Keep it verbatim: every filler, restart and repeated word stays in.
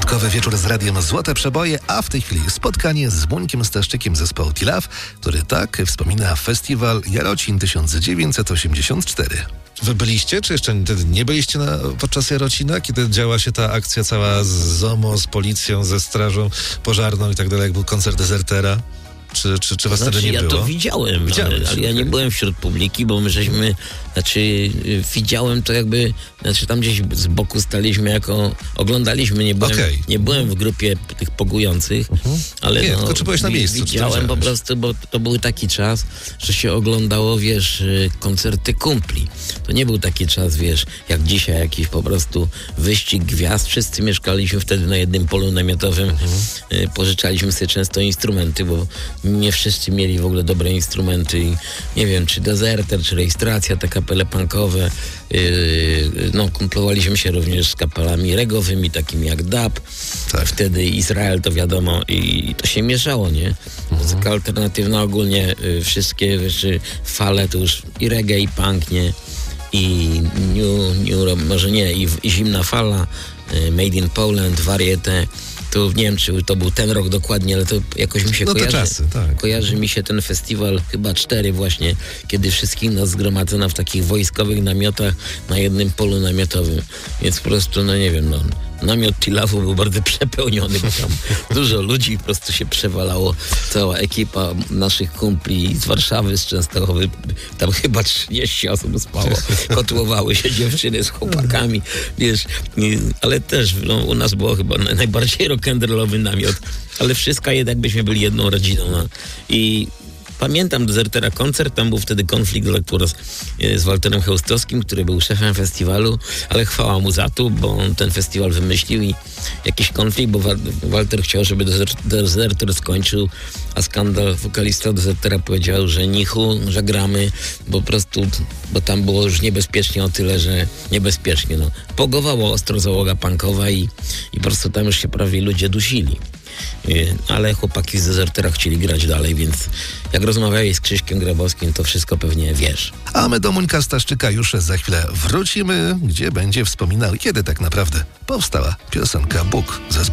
Piątkowy wieczór z radiem Złote Przeboje, a w tej chwili spotkanie z Mońkiem Staszczykiem zespołu T-Love, który tak wspomina festiwal Jarocin tysiąc dziewięćset osiemdziesiąt cztery. Wy byliście, czy jeszcze wtedy nie byliście na, podczas Jarocina, kiedy działa się ta akcja cała z ZOMO, z policją, ze strażą pożarną i tak dalej, jak był koncert Dezertera? Czy, czy, czy was znaczy, wtedy nie ja było? to widziałem, Widziałeś, ale, ale ja nie okay. byłem wśród publiki, bo my żeśmy, znaczy y, widziałem to jakby, znaczy tam gdzieś z boku staliśmy jako, oglądaliśmy, nie byłem, okay. nie byłem w grupie tych pogujących, uh-huh. ale nie, no, tylko czy byłeś na miejscu? Widziałem po prostu, bo to był taki czas, że się oglądało, wiesz, koncerty kumpli. To nie był taki czas, wiesz, jak dzisiaj jakiś po prostu wyścig gwiazd. Wszyscy mieszkaliśmy wtedy na jednym polu namiotowym, uh-huh. y, pożyczaliśmy sobie często instrumenty, bo nie wszyscy mieli w ogóle dobre instrumenty i nie wiem, czy Dezerter, czy Rejestracja, te kapele punkowe. Yy, no, kumplowaliśmy się również z kapelami regowymi, takimi jak Dub. Tak. Wtedy Izrael, to wiadomo, i, i to się mieszało, nie? Muzyka mhm. alternatywna ogólnie, y, wszystkie rzeczy, fale to już i reggae, i punk, nie? I new, new może nie, i, i zimna fala, y, Made in Poland, Variete. To nie wiem, czy to był ten rok dokładnie, ale to jakoś mi się no kojarzy. Czasy, tak. Kojarzy mi się ten festiwal, chyba cztery właśnie, kiedy wszystkich nas zgromadzono w takich wojskowych namiotach na jednym polu namiotowym. Więc po prostu, no nie wiem, no, namiot T-Love'u był bardzo przepełniony, bo tam dużo ludzi po prostu się przewalało. Cała ekipa naszych kumpli z Warszawy, z Częstochowy, tam chyba trzydzieści osób spało. Kotłowały się dziewczyny z chłopakami, wiesz, ale też no, u nas było chyba najbardziej rock'n'rollowy namiot, ale wszystko jednak byśmy byli jedną rodziną. No. I pamiętam Dezertera koncert, tam był wtedy konflikt lektura z, z Walterem Chełstowskim, który był szefem festiwalu, ale chwała mu za to, bo on ten festiwal wymyślił i jakiś konflikt, bo Wa- Walter chciał, żeby Dezerter skończył, a Skandal, wokalista Dezertera, powiedział, że nichu, że gramy, bo po prostu, bo tam było już niebezpiecznie o tyle, że niebezpiecznie, no. Pogowało ostro załoga punkowa i, i po prostu tam już się prawie ludzie dusili. Ale chłopaki z Dezertera chcieli grać dalej, więc jak rozmawiałeś z Krzyśkiem Grabowskim, to wszystko pewnie wiesz. A my do Mońka Staszczyka już za chwilę wrócimy, gdzie będzie wspominał, kiedy tak naprawdę powstała piosenka Bóg ze